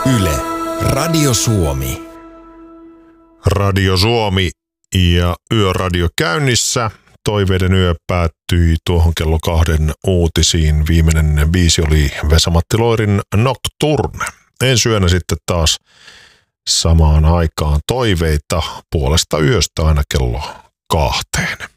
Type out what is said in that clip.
Yle, Radio Suomi. Radio Suomi ja Yöradio käynnissä. Toiveiden yö päättyi tuohon kello 2 uutisiin. Viimeinen biisi oli Vesa-Matti Loirin Nocturne. Ensi yönä sitten taas samaan aikaan toiveita puolesta yöstä aina kello 2.